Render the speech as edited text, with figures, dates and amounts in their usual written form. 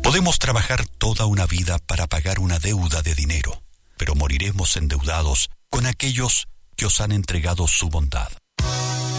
Podemos trabajar toda una vida para pagar una deuda de dinero, pero moriremos endeudados con aquellos que os han entregado su bondad.